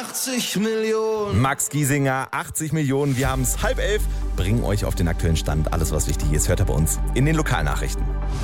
80 Millionen. Max Giesinger, 80 Millionen. Wir haben es 10:30. Bringen euch auf den aktuellen Stand. Alles, was wichtig ist, hört ihr bei uns in den Lokalnachrichten.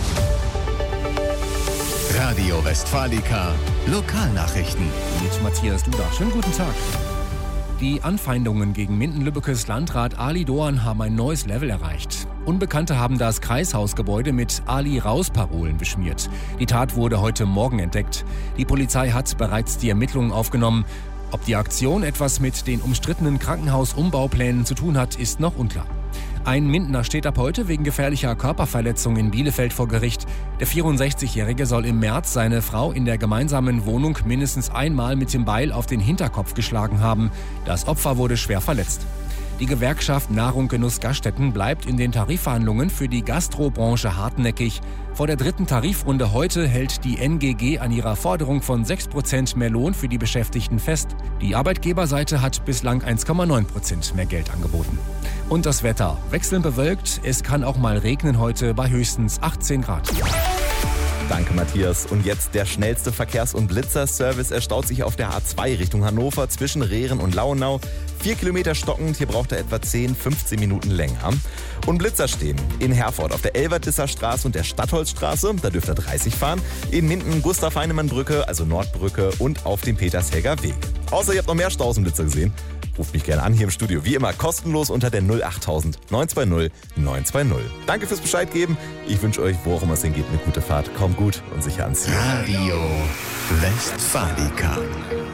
Radio Westfalica Lokalnachrichten. Mit Matthias Duda. Schönen guten Tag. Die Anfeindungen gegen Minden-Lübbekes Landrat Ali Doan haben ein neues Level erreicht. Unbekannte haben das Kreishausgebäude mit Ali-Raus-Parolen beschmiert. Die Tat wurde heute Morgen entdeckt. Die Polizei hat bereits die Ermittlungen aufgenommen. Ob die Aktion etwas mit den umstrittenen KrankenhausumbauPlänen zu tun hat, ist noch unklar. Ein Mindener steht ab heute wegen gefährlicher Körperverletzung in Bielefeld vor Gericht. Der 64-Jährige soll im März seine Frau in der gemeinsamen Wohnung mindestens einmal mit dem Beil auf den Hinterkopf geschlagen haben. Das Opfer wurde schwer verletzt. Die Gewerkschaft Nahrung Genuss Gaststätten bleibt in den Tarifverhandlungen für die Gastrobranche hartnäckig. Vor der dritten Tarifrunde heute hält die NGG an ihrer Forderung von 6% mehr Lohn für die Beschäftigten fest. Die Arbeitgeberseite hat bislang 1,9% mehr Geld angeboten. Und das Wetter. Wechselnd bewölkt, es kann auch mal regnen heute bei höchstens 18 Grad. Danke, Matthias. Und jetzt der schnellste Verkehrs- und Blitzerservice. Er staut sich auf der A2 Richtung Hannover zwischen Rehren und Lauenau. 4 Kilometer stockend, hier braucht er etwa 10-15 Minuten länger. Und Blitzer stehen in Herford auf der Elvertisser Straße und der Stadtholzstraße. Da dürft ihr 30 fahren. In Minden Gustav-Heinemann-Brücke, also Nordbrücke, und auf dem Petershelger Weg. Außer ihr habt noch mehr Staus und Blitzer gesehen. Ruft mich gerne an hier im Studio. Wie immer kostenlos unter der 08000 920 920. Danke fürs Bescheid geben. Ich wünsche euch, wo auch immer es hingeht, eine gute Fahrt. Kommt gut und sicher ans Ziel. Radio Westfalica.